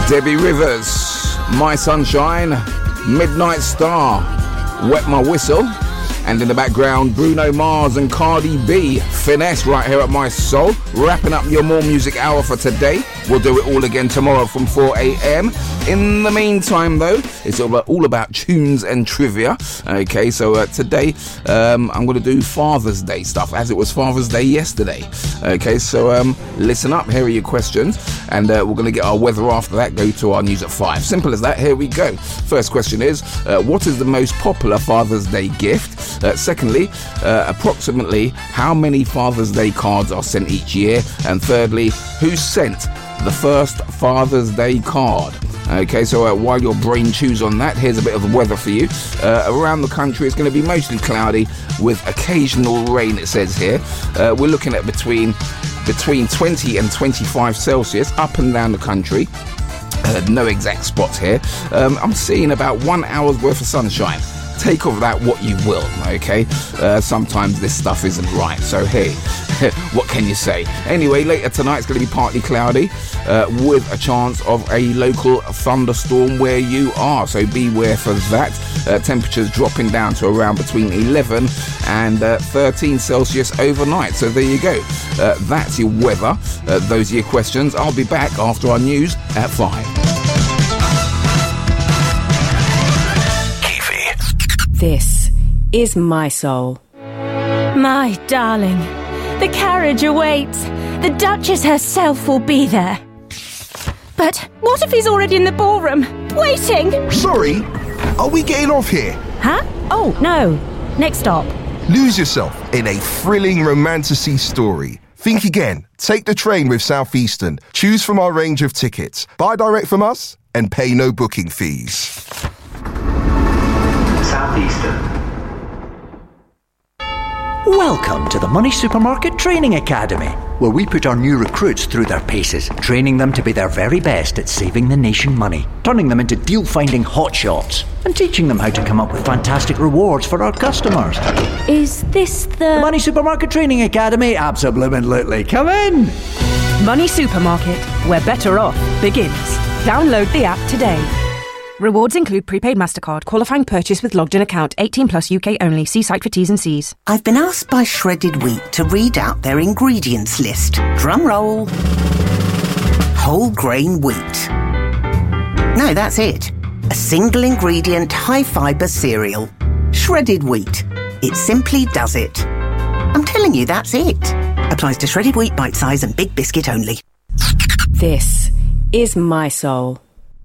Debbie Rivers, My Sunshine, Midnight Star, Wet My Whistle, and in the background, Bruno Mars and Cardi B, Finesse, right here at My Soul. Wrapping up your More Music Hour for today. We'll do it all again tomorrow from 4 a.m. In the meantime, though, it's all about tunes and trivia. Okay, so today I'm going to do Father's Day stuff, as it was Father's Day yesterday. Okay, so listen up, here are your questions, and we're going to get our weather after that, go to our news at 5. Simple as that, here we go. First question is, what is the most popular Father's Day gift? Secondly, approximately how many Father's Day cards are sent each year? And thirdly, who sent the first Father's Day card? Okay, so while your brain chews on that, here's a bit of the weather for you. Around the country, it's going to be mostly cloudy with occasional rain, it says here. We're looking at between 20 and 25 Celsius up and down the country. No exact spots here. I'm seeing about 1 hour's worth of sunshine. Take of that what you will, okay? Sometimes this stuff isn't right, so hey, what can you say? Anyway, later tonight it's going to be partly cloudy with a chance of a local thunderstorm where you are, so beware for that. Temperatures dropping down to around between 11 and 13 Celsius overnight, so there you go. That's your weather. Those are your questions. I'll be back after our news at 5. This is My Soul. My darling, the carriage awaits. The Duchess herself will be there. But what if he's already in the ballroom, waiting? Sorry, are we getting off here? Huh? Oh, no. Next stop. Lose yourself in a thrilling romantasy story. Think again. Take the train with Southeastern. Choose from our range of tickets. Buy direct from us and pay no booking fees. Southeastern. Welcome to the Money Supermarket Training Academy, where we put our new recruits through their paces, training them to be their very best at saving the nation money, turning them into deal-finding hotshots, and teaching them how to come up with fantastic rewards for our customers. Is this the Money Supermarket Training Academy? Absolutely. Come in! Money Supermarket, where better off begins. Download the app today. Rewards include prepaid MasterCard, qualifying purchase with logged-in account, 18 plus UK only. See site for T's and C's. I've been asked by Shredded Wheat to read out their ingredients list. Drum roll. Whole grain wheat. No, that's it. A single ingredient, high fibre cereal. Shredded wheat. It simply does it. I'm telling you, that's it. Applies to shredded wheat, bite size and big biscuit only. This is My Soul.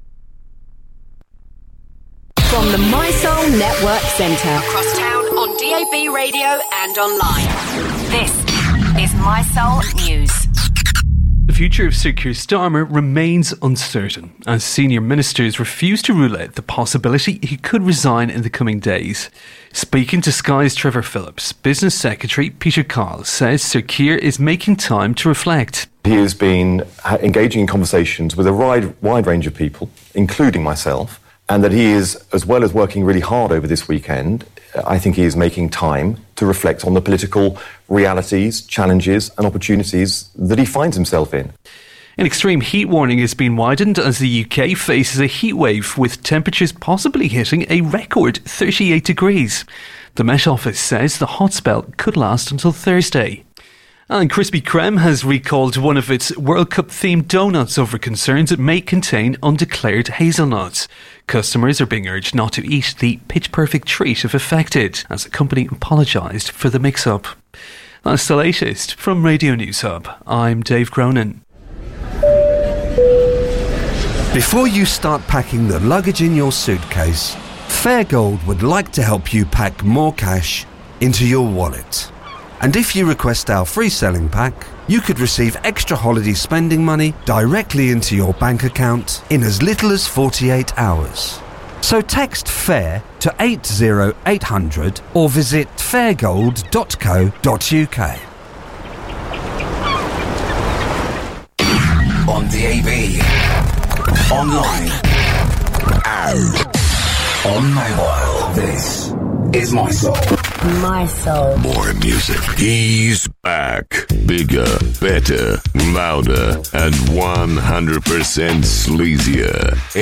From the My Soul Network Centre. Across town on DAB radio and online. This is My Soul News. The future of Sir Keir Starmer remains uncertain as senior ministers refuse to rule out the possibility he could resign in the coming days. Speaking to Sky's Trevor Phillips, Business Secretary Peter Kyle says Sir Keir is making time to reflect. He has been engaging in conversations with a wide range of people, including myself, and that he is, as well as working really hard over this weekend, I think he is making time to reflect on the political realities, challenges and opportunities that he finds himself in. An extreme heat warning has been widened as the UK faces a heat wave with temperatures possibly hitting a record 38 degrees. The Met Office says the hot spell could last until Thursday. And Krispy Kreme has recalled one of its World Cup-themed donuts over concerns it may contain undeclared hazelnuts. Customers are being urged not to eat the pitch-perfect treat if affected, as the company apologised for the mix-up. That's the latest from Radio News Hub. I'm Dave Cronin. Before you start packing the luggage in your suitcase, Fairgold would like to help you pack more cash into your wallet. And if you request our free selling pack, you could receive extra holiday spending money directly into your bank account in as little as 48 hours. So text FAIR to 80800 or visit fairgold.co.uk. On DAB, online, and on mobile. This is My Soul. My Soul. More music. He's Back, bigger, better, louder, and 100% sleazier.